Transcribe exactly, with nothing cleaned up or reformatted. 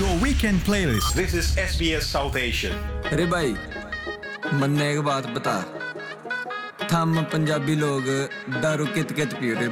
your weekend playlist. This is S B S South Asian. अरे भाई मन्ने एक बात बता, थम पंजाबी लोग दारू कित कित पी रहे